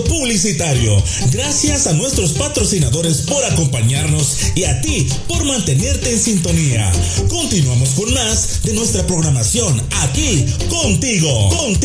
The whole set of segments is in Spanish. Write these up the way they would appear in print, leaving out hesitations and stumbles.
Publicitario. Gracias a nuestros patrocinadores por acompañarnos y a ti por mantenerte en sintonía. Continuamos con más de nuestra programación aquí contigo.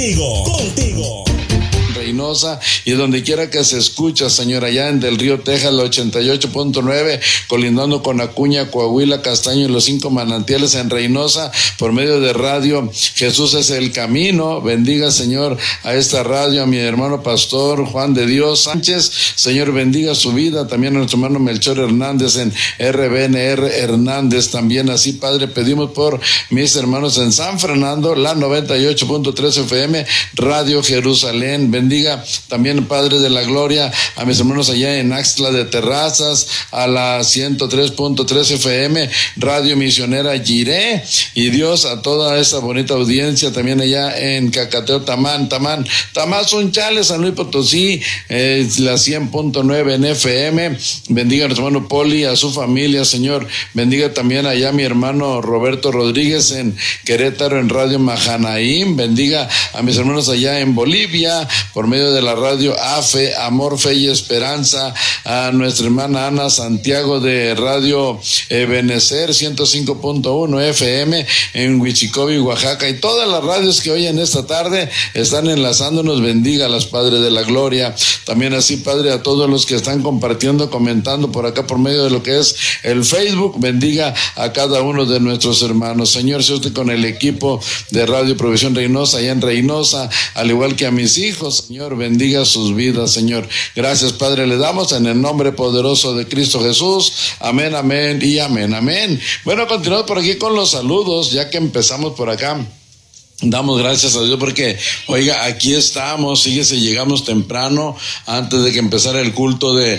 Reynosa y donde quiera que se escucha, Señor, allá en Del Río, Texas, la 88.9, colindando con Acuña, Coahuila, Castaño y los 5 manantiales en Reynosa, por medio de radio Jesús es el Camino. Bendiga, Señor, a esta radio, a mi hermano pastor Juan de Dios Sánchez. Señor, bendiga su vida. También a nuestro hermano Melchor Hernández en RBNR Hernández. También así, Padre, pedimos por mis hermanos en San Fernando, la 98.3 FM, Radio Jerusalén. Bendiga también, Padre de la Gloria, a mis hermanos allá en Axtla de Terrazas, a la 103.3 FM, Radio Misionera Jiré, y Dios a toda esa bonita audiencia también allá en Cacateo, Tamazunchale, San Luis Potosí, la 100.9 en FM. Bendiga a nuestro hermano Poli, a su familia, Señor. Bendiga también allá a mi hermano Roberto Rodríguez en Querétaro, en Radio Mahanaim. Bendiga a mis hermanos allá en Bolivia, por medio de la radio AFE, Amor, Fe y Esperanza, a nuestra hermana Ana Santiago de Radio Benecer 105.1 FM en Huichicobi, Oaxaca, y todas las radios que hoy en esta tarde están enlazándonos. Bendiga a las Padres de la Gloria. También así, Padre, a todos los que están compartiendo, comentando por acá por medio de lo que es el Facebook. Bendiga a cada uno de nuestros hermanos. Señor, sea usted con el equipo de Radio Provisión Reynosa, allá en Reynosa, al igual que a mis hijos. Señor, bendiga sus vidas, Señor. Gracias, Padre, le damos en el nombre poderoso de Cristo Jesús. Amén, amén y amén, amén. Bueno, continuamos por aquí con los saludos, ya que empezamos por acá. Damos gracias a Dios porque, oiga, aquí estamos, fíjese, llegamos temprano antes de que empezara el culto de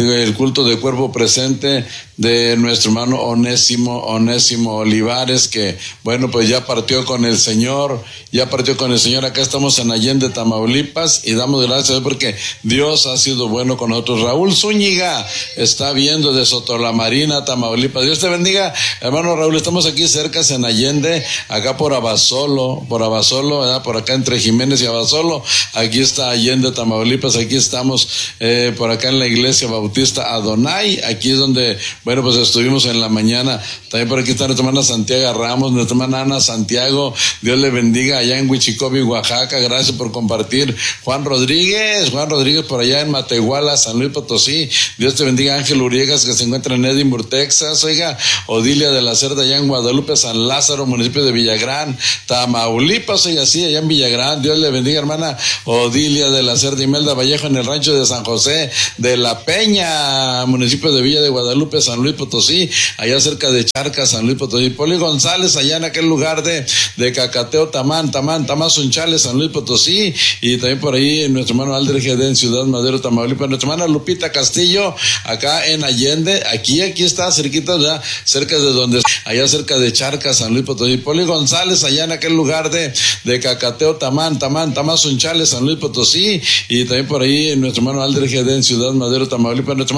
cuerpo presente de nuestro hermano Onésimo Olivares, que bueno, pues ya partió con el Señor. Acá estamos en Allende, Tamaulipas, y damos gracias porque Dios ha sido bueno con nosotros. Raúl Zúñiga está viendo de Sotolamarina, Tamaulipas. Dios te bendiga, hermano Raúl. Estamos aquí cerca en Allende, acá por Abasolo, ¿verdad? Por acá entre Jiménez y Abasolo. Aquí está Allende, Tamaulipas. Aquí estamos por acá en la iglesia Bautista Adonai. Aquí es donde, bueno, pues estuvimos en la mañana. También por aquí está nuestra hermana Santiago Ramos, nuestra hermana Ana Santiago. Dios le bendiga allá en Huichicobi, Oaxaca. Gracias por compartir. Juan Rodríguez por allá en Matehuala, San Luis Potosí. Dios te bendiga. Ángel Uriegas, que se encuentra en Edinburgh, Texas. Oiga, Odilia de la Cerda allá en Guadalupe, San Lázaro, municipio de Villagrán, Tamaulipas. Oiga, sí, allá en Villagrán. Dios le bendiga, hermana Odilia de la Cerda. Imelda Vallejo en el rancho de San José de la Peña, municipio de Villa de Guadalupe, San Luis Potosí, allá cerca de Charcas, San Luis Potosí. Poli González, allá en aquel lugar de Cacateo, Tamazunchale, San Luis Potosí, y también por ahí nuestro hermano Alder Gede en Ciudad Madero, Tamaulipas. Nuestra hermana Lupita Castillo, acá en Allende, aquí está cerquita, ¿verdad? Cerca de donde, allá cerca de Charcas, San Luis Potosí. Poli González, allá en aquel lugar de Cacateo, Tamazunchale, San Luis Potosí, y también por ahí nuestro hermano Alder Gede en Ciudad Madero, Tamaulipas. Nuestra